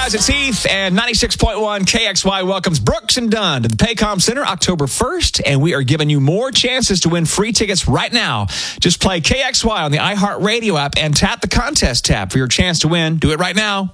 guys, it's Heath, and 96.1 KXY welcomes Brooks and Dunn to the Paycom Center October 1st, and we are giving you more chances to win free tickets right now. Just play KXY on the iHeartRadio app and tap the contest tab for your chance to win. Do it right now.